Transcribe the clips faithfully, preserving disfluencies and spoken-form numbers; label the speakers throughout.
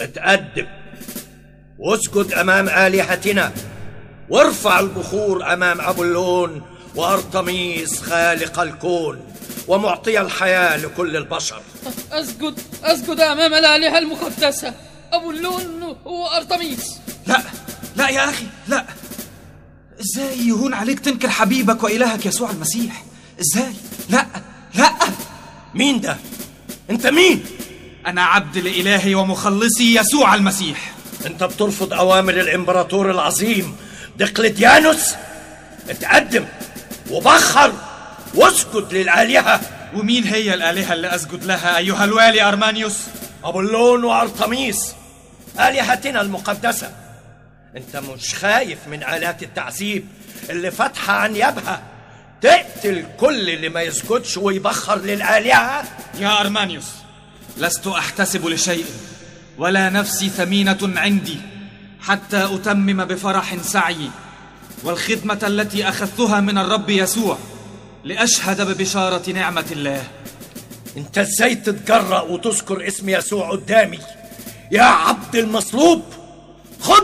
Speaker 1: اتقدم واسجد أمام آلهتنا، وارفع البخور أمام أبولون وأرطميس خالق الكون ومعطي الحياة لكل البشر.
Speaker 2: أسجد أسجد أمام الآلهة المقدسة أبولون وأرطميس.
Speaker 3: لا لا يا أخي لا، إزاي يهون عليك تنكر حبيبك وإلهك يسوع المسيح؟ إزاي؟ لا لا.
Speaker 1: مين ده؟ أنت مين؟
Speaker 3: أنا عبد لإلهي ومخلصي يسوع المسيح.
Speaker 1: أنت بترفض أوامر الإمبراطور العظيم دقلديانوس؟ اتقدم وبخر واسجد للآلهة.
Speaker 3: ومين هي الآلهة اللي أسجد لها أيها الوالي أرمانيوس؟
Speaker 1: أبولون وأرطميس آلهتنا المقدسة. أنت مش خايف من آلات التعذيب اللي فاتحة عن يبها تقتل كل اللي ما يسجدش ويبخر للآلهة؟
Speaker 3: يا أرمانيوس، لست أحتسب لشيء، ولا نفسي ثمينة عندي حتى أتمم بفرح سعيي والخدمة التي أخذتها من الرب يسوع لأشهد ببشارة نعمة الله.
Speaker 1: أنت إزاي تتجرأ وتذكر اسم يسوع قدامي يا عبد المصلوب؟ خد.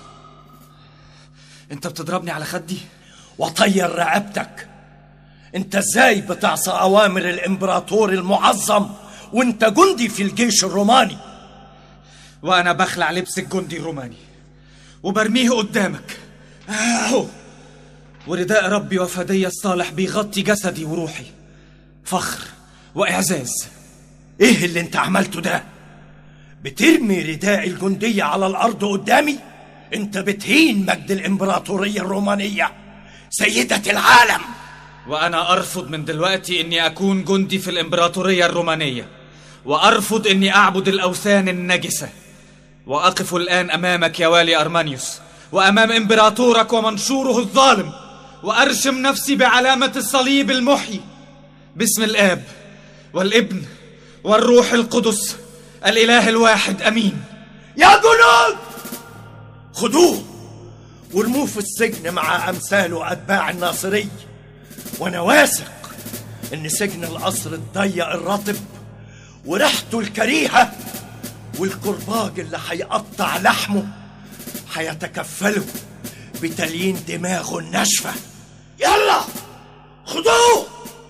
Speaker 3: أنت بتضربني على خدي؟
Speaker 1: وطير رقبتك. أنت إزاي بتعصى أوامر الإمبراطور المعظم وأنت جندي في الجيش الروماني؟
Speaker 3: وأنا بخلع لبس الجندي الروماني وبرميه قدامك أهو، ورداء ربي وفدي الصالح بيغطي جسدي وروحي، فخر وإعزاز.
Speaker 1: إيه اللي أنت عملته ده؟ بترمي رداء الجندية على الأرض قدامي؟ أنت بتهين مجد الإمبراطورية الرومانية سيدة العالم.
Speaker 3: وأنا أرفض من دلوقتي أني أكون جندي في الإمبراطورية الرومانية، وأرفض أني أعبد الأوثان النجسة، وأقف الآن أمامك يا والي أرمانيوس وأمام إمبراطورك ومنشوره الظالم، وأرشم نفسي بعلامة الصليب المحيي باسم الآب والابن والروح القدس الإله الواحد، أمين.
Speaker 1: يا جنود خدوه وارموه في السجن مع أمثاله أتباع الناصري، وأنا واثق إن سجن القصر الضيق الرطب وريحته الكريهة والكرباج اللي هيقطع لحمه هيتكفله بتليين دماغه الناشفة. يلا خدوه.